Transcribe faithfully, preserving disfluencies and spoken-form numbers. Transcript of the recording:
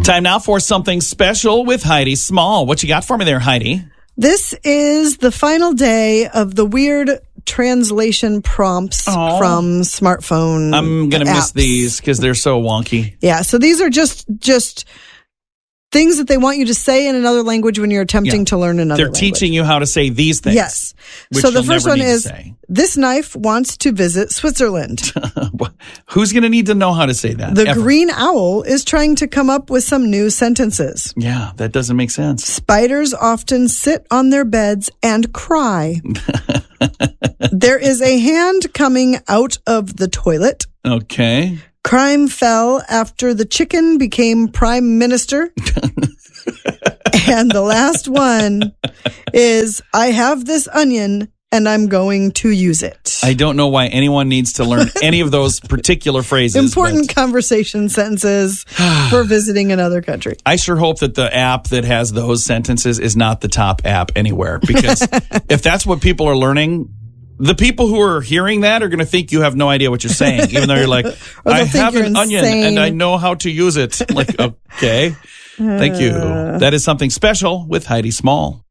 Time now for something special with Heidi Small. What you got for me there, Heidi? This is the final day of the weird translation prompts Aww. from smartphone I'm going to miss apps. these because they're so wonky. Yeah, so these are just just things that they want you to say in another language when you're attempting Yeah. to learn another They're language. teaching you how to say these things. Yes. which So the you'll first never one need to is, say. this knife wants to visit Switzerland. Who's going to need to know how to say that? The ever? green owl is trying to come up with some new sentences. Yeah, that doesn't make sense. Spiders often sit on their beds and cry. There is a hand coming out of the toilet. Okay. Crime fell after the chicken became prime minister. And the last one is, I have this onion and I'm going to use it. I don't know why anyone needs to learn any of those particular phrases. Important but conversation sentences for visiting another country. I sure hope that the app that has those sentences is not the top app anywhere, because if that's what people are learning, the people who are hearing that are going to think you have no idea what you're saying, even though you're like, I have an onion and I know how to use it. I'm like, okay, thank you. That is something special with Heidi Small.